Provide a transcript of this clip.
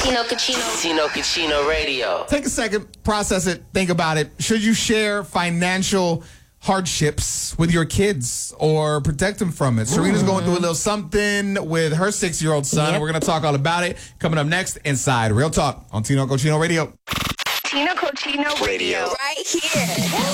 Tino Cucino Radio. Take a second, process it, think about it. Should you share financial hardships with your kids or protect them from it? Serena's going through a little something with her 6-year-old son. Yep. We're going to talk all about it. Coming up next, Inside Real Talk on Tino Cochino Radio. Tino Cochino Radio. Right here.